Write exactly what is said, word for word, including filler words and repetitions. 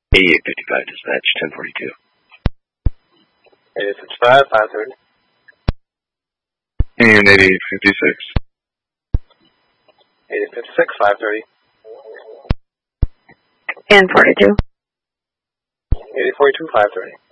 eighty-eight fifty-five, dispatch, ten forty-two. eighty-eight fifty-five, five thirty. And eighty-eight fifty-six. eighty-eight fifty-six, five thirty. And forty-two. eighty-eight forty-two, five thirty.